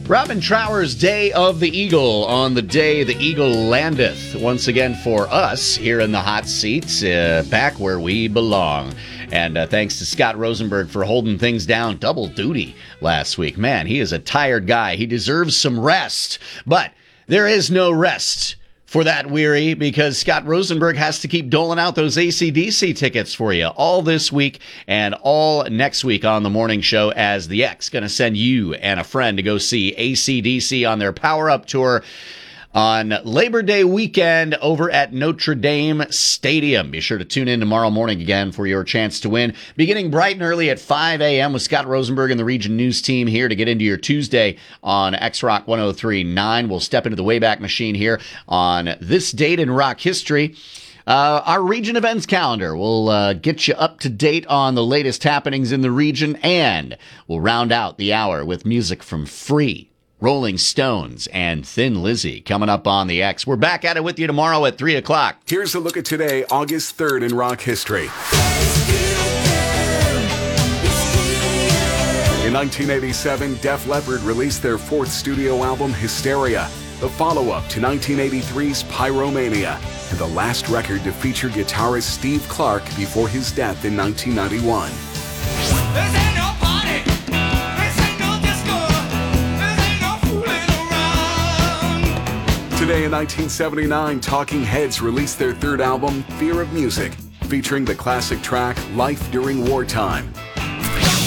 Robin Trower's Day of the Eagle on the day the eagle landeth. Once again for us here in the hot seats, back where we belong. And thanks to Scott Rosenberg for holding things down double duty last week. Man, he is a tired guy. He deserves some rest. But there is no rest for that weary, because Scott Rosenberg has to keep doling out those AC/DC tickets for you all this week and all next week on the morning show, as the X going to send you and a friend to go see AC/DC on their Power Up Tour on Labor Day weekend over at Notre Dame Stadium. Be sure to tune in tomorrow morning again for your chance to win. Beginning bright and early at 5 a.m. with Scott Rosenberg and the Region News team here to get into your Tuesday on X-Rock 103.9. We'll step into the Wayback Machine here on this date in rock history. Our region events calendar will get you up to date on the latest happenings in the region, and we'll round out the hour with music from Free, Rolling Stones, and Thin Lizzy coming up on the X. We're back at it with you tomorrow at 3 o'clock. Here's a look at today, August 3rd in rock history. In 1987, Def Leppard released their fourth studio album, Hysteria, the follow-up to 1983's Pyromania, and the last record to feature guitarist Steve Clark before his death in 1991. Today in 1979, Talking Heads released their third album, Fear of Music, featuring the classic track Life During Wartime.